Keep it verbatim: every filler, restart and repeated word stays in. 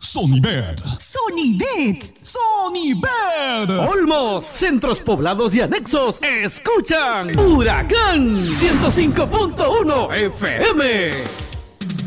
Sonibet. Sonibet. Sonibet. Olmos, centros poblados y anexos escuchan Huracán ciento cinco punto uno F M.